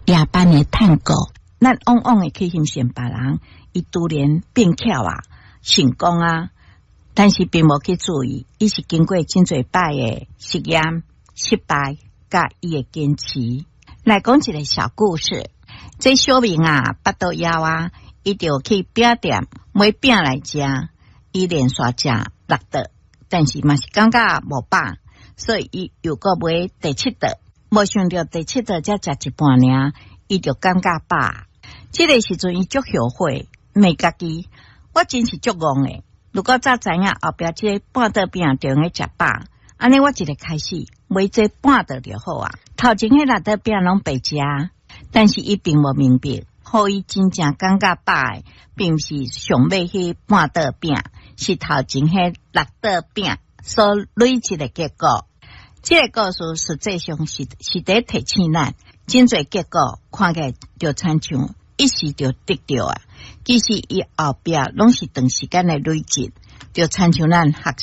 夜班的探戈，咱往往会去欣赏别人，伊突然变巧啊，成功啊，但是并无去注意，伊是经过真侪摆的实验、失败，甲伊的坚持。来讲一个小故事，这小明啊，巴肚枵啊，伊就去饼店买饼来食，伊连续食6顿，但是嘛是感觉无饱，所以伊又搁买第7顿，无想到第7顿才食一半尔，伊就感觉饱。这个时阵伊足后悔，骂家己，我真是足戆诶！如果早知影后壁这半顿饼就用来食饱，安尼我一个开始买这半顿就好啊。头前迄6顿饼拢白食，但是伊并无明白，互伊真正感觉饱诶，并不是上尾迄半顿饼，是头前迄6顿饼所累积的结果。这个故事实际上是在提醒咱，真侪结果看起来就亲像一时就得到啊，其实伊后壁拢是长时间的累积，就亲像咱学